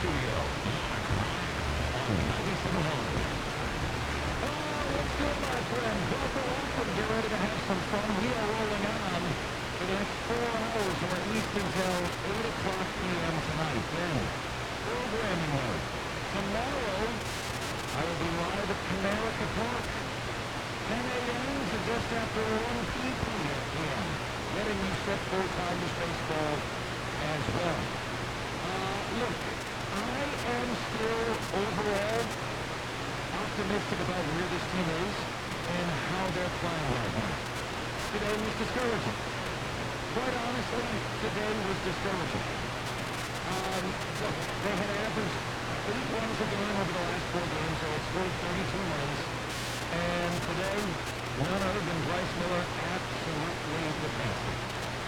studio. Mark on 97.1. Let's do it, my friend. Buckle up and get ready to have some fun. We are rolling on for the next 4 hours or at least until 8 o'clock p.m. tonight. Then, programming mode. Tomorrow, I will be live at Comerica Park. 10 a.m. to just after 1 p.m. Getting you set for Tigers baseball as well. Look, I am still overall optimistic about where this team is and how they're playing right now. Today was discouraging. Quite honestly, today was discouraging. Look, they had averaged 8 runs a game over the last 4 games, so it's scored 32 runs. And today, none other than Bryce Miller absolutely defensive.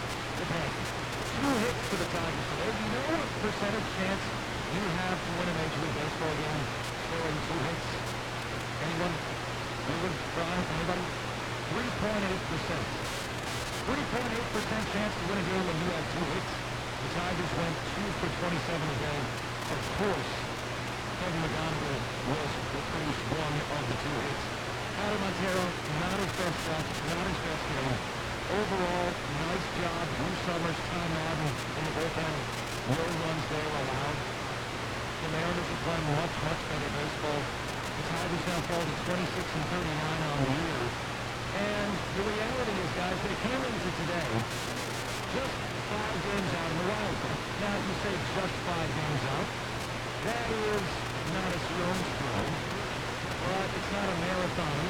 2 hits for the Tigers today. You know what percentage chance you have to win a Major League Baseball game scoring 2 hits? Anyone? Brian? Anybody? 3.8%. 3.8% chance to win a game when you have 2 hits. The Tigers went 2 for 27 today. Of course, Kevin McGonigal was the first one of the 2 hits. Adam Montero, not his best shot, not his best game. Overall, nice job. Bruce Summers, Tom Madden in the bullpen. No runs there allowed. The Mariners are playing much, much better baseball. The Tigers now fall to 26-39 on the year. And the reality is, guys, they came into today just 5 games out in the wild card. Now, you say just 5 games out. That is not a stone's throw, but it's not a marathon.